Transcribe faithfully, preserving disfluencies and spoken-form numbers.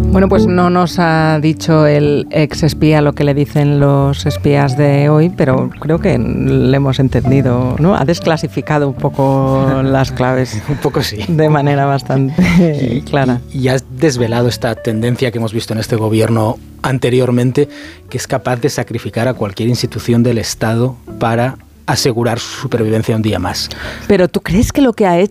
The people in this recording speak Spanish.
Bueno, pues no nos ha dicho el ex espía lo que le dicen los espías de hoy, pero creo que le hemos entendido, ¿no? Ha desclasificado un poco las claves. Un poco sí. De manera bastante y, clara. Y, y ha desvelado esta tendencia que hemos visto en este gobierno anteriormente, que es capaz de sacrificar a cualquier institución del Estado para asegurar su supervivencia un día más. Pero ¿tú crees que lo que ha hecho